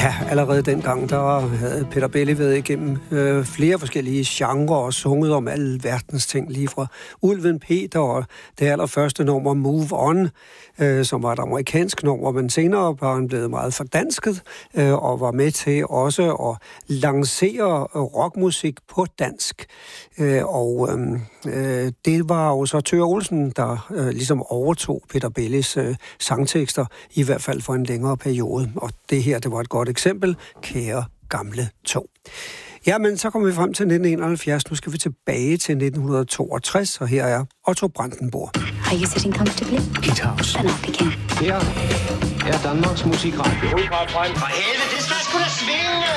Ja, allerede dengang, der havde Peter Belli været igennem flere forskellige genrer og sunget om alle verdens ting, lige fra Ulven Peter og det allerførste nummer Move On, som var et amerikansk nummer, men senere var han blevet meget fordansket og var med til også at lancere rockmusik på dansk. Det var jo så Thøger Olsen, der ligesom overtog Peter Bellis sangtekster, i hvert fald for en længere periode. Og det her, det var et godt eksempel. Kære gamle tog. Ja, men så kommer vi frem til 1971. Nu skal vi tilbage til 1962, og her er Otto Brandenburg. Are you sitting comfortably? Hithouse. Then I'll begin. Her er Danmarks Musikradio. For helvede, det skal sgu da svinge!